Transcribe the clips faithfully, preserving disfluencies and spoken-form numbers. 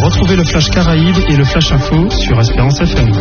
Retrouvez le Flash Caraïbes et le Flash Info sur Espérance F M.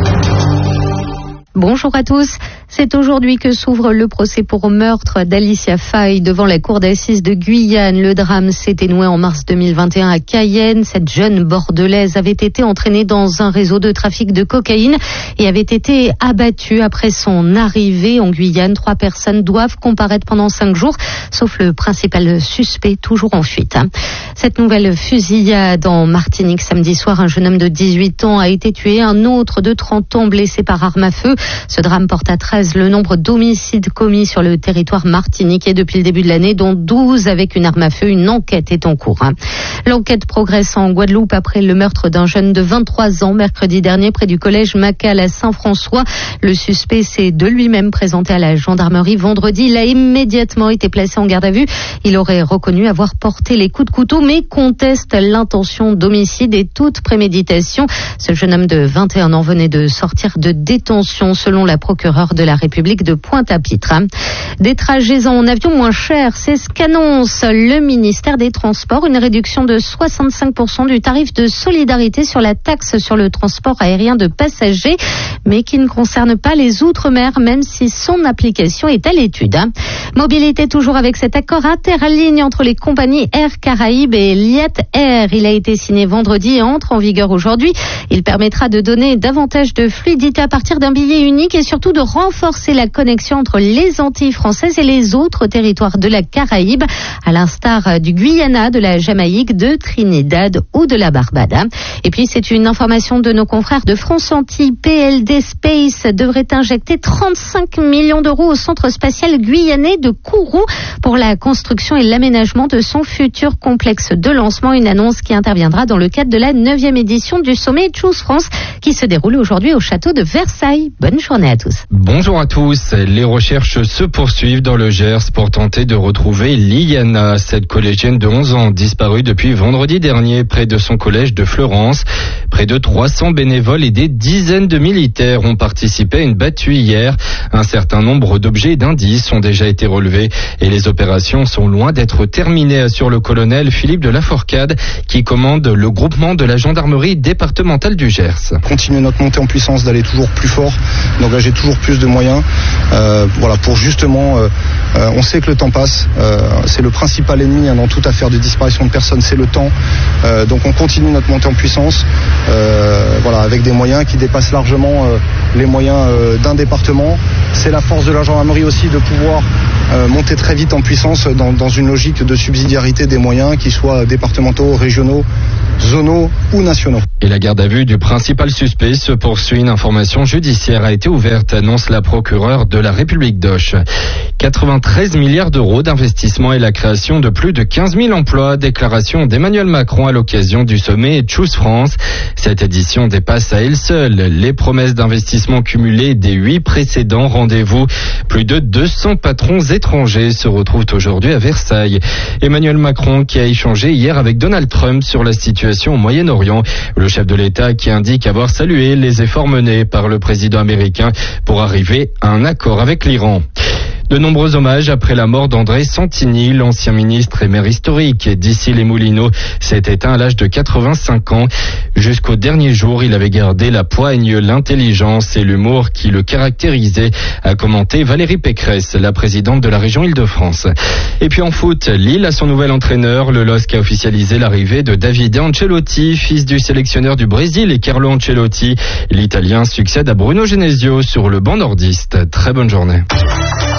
Bonjour à tous. C'est aujourd'hui que s'ouvre le procès pour meurtre d'Alicia Faye devant la cour d'assises de Guyane. Le drame s'est dénoué en mars deux mille vingt et un à Cayenne. Cette jeune bordelaise avait été entraînée dans un réseau de trafic de cocaïne et avait été abattue après son arrivée en Guyane. Trois personnes doivent comparaître pendant cinq jours, sauf le principal suspect, toujours en fuite. Cette nouvelle fusillade en Martinique samedi soir, un jeune homme de dix-huit ans a été tué, un autre de trente ans blessé par arme à feu. Ce drame porte à treize le nombre d'homicides commis sur le territoire martiniquais depuis le début de l'année, dont douze avec une arme à feu. Une enquête est en cours. L'enquête progresse en Guadeloupe après le meurtre d'un jeune de vingt-trois ans mercredi dernier près du collège Macal à Saint-François. Le suspect s'est de lui-même présenté à la gendarmerie vendredi. Il a immédiatement été placé en garde à vue. Il aurait reconnu avoir porté les coups de couteau mais conteste l'intention d'homicide et toute préméditation. Ce jeune homme de vingt et un ans venait de sortir de détention selon la procureure de la République de Pointe-à-Pitre. Des trajets en avion moins chers, c'est ce qu'annonce le ministère des Transports. Une réduction de soixante-cinq pour cent du tarif de solidarité sur la taxe sur le transport aérien de passagers, mais qui ne concerne pas les Outre-mer, même si son application est à l'étude. Mobilité toujours avec cet accord interligne entre les compagnies Air Caraïbes et Liat Air. Il a été signé vendredi et entre en vigueur aujourd'hui. Il permettra de donner davantage de fluidité à partir d'un billet unique et surtout de renforcer la connexion entre les Antilles françaises et les autres territoires de la Caraïbe, à l'instar du Guyana, de la Jamaïque, de Trinidad ou de la Barbade. Et puis c'est une information de nos confrères de France Antilles. P L D Space devrait injecter trente-cinq millions d'euros au centre spatial guyanais de Kourou pour la construction et l'aménagement de son futur complexe de lancement. Une annonce qui interviendra dans le cadre de la neuvième édition du sommet Choose France qui se déroule aujourd'hui au château de Versailles. Bonne journée à tous. Bonjour à tous. Les recherches se poursuivent dans le Gers pour tenter de retrouver Liana, cette collégienne de onze ans disparue depuis vendredi dernier près de son collège de Fleurance. Près de trois cents bénévoles et des dizaines de militaires ont participé à une battue hier. Un certain nombre d'objets et d'indices ont déjà été relevés et les opérations sont loin d'être terminées, assure le colonel Philippe de Laforcade qui commande le groupement de la gendarmerie départementale du Gers. Continuer notre montée en puissance, d'aller toujours plus fort, d'engager toujours plus de moyens, euh, voilà, pour justement, euh, euh, on sait que le temps passe, euh, c'est le principal ennemi hein, dans toute affaire de disparition de personnes, c'est le temps, euh, donc on continue notre montée en puissance, euh, voilà, avec des moyens qui dépassent largement euh, les moyens euh, d'un département. C'est la force de la gendarmerie aussi de pouvoir euh, monter très vite en puissance dans, dans une logique de subsidiarité des moyens, qu'ils soient départementaux, régionaux, zonaux ou nationaux. Et la garde à vue du principal suspect se poursuit. Une information judiciaire a été ouverte, annonce la procureure de la République d'Auch. quatre-vingt-treize milliards d'euros d'investissement et la création de plus de quinze mille emplois. Déclaration d'Emmanuel Macron à l'occasion du sommet Choose France. Cette édition dépasse à elle seule les promesses d'investissement cumulées des huit précédents rendez-vous. Plus de deux cents patrons étrangers se retrouvent aujourd'hui à Versailles. Emmanuel Macron qui a échangé hier avec Donald Trump sur la situation au Moyen-Orient. Le chef de l'État qui indique avoir salué les efforts menés par le président américain pour arriver à un accord avec l'Iran. De nombreux hommages après la mort d'André Santini, l'ancien ministre et maire historique d'Issy-les-Moulineaux, s'est éteint à l'âge de quatre-vingt-cinq ans. Jusqu'au dernier jour, il avait gardé la poigne, l'intelligence et l'humour qui le caractérisaient, a commenté Valérie Pécresse, la présidente de la région Île-de-France. Et puis en foot, Lille a son nouvel entraîneur. Le L O S C a officialisé l'arrivée de Davide Ancelotti, fils du sélectionneur du Brésil et Carlo Ancelotti. L'Italien succède à Bruno Genesio sur le banc nordiste. Très bonne journée.